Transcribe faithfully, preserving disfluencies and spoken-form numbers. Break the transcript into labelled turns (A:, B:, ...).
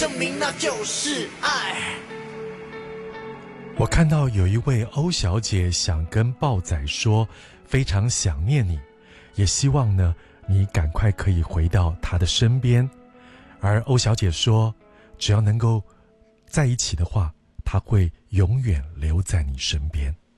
A: 证明那就是爱。
B: 我看到有一位欧小姐想跟豹仔说非常想念你，也希望呢你赶快可以回到她的身边。而欧小姐说，只要能够在一起的话，她会永远留在你身边。